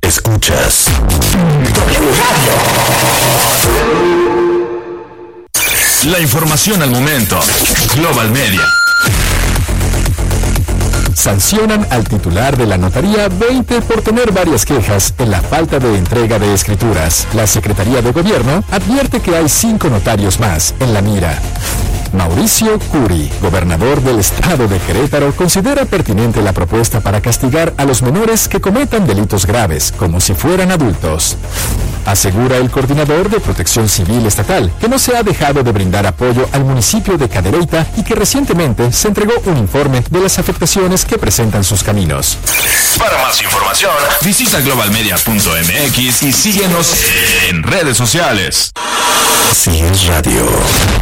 Escuchas W Radio. La información al momento. Global Media. Sancionan al titular de la Notaría 20 por tener varias quejas en la falta de entrega de escrituras. La Secretaría de Gobierno advierte que hay 5 notarios más en la mira. Mauricio Curi, gobernador del estado de Querétaro, considera pertinente la propuesta para castigar a los menores que cometan delitos graves, como si fueran adultos. Asegura el coordinador de Protección Civil Estatal que no se ha dejado de brindar apoyo al municipio de Cadereyta y que recientemente se entregó un informe de las afectaciones que presentan sus caminos. Para más información, visita globalmedia.mx y síguenos en redes sociales. Si es radio.